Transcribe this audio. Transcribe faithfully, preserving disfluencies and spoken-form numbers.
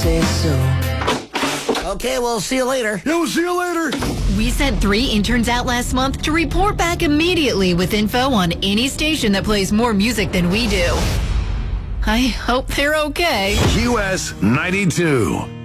say so. Okay, we'll see you later. Yeah, we'll see you later. We sent three interns out last month to report back immediately with info on any station that plays more music than we do. I hope they're okay. Q S ninety-two.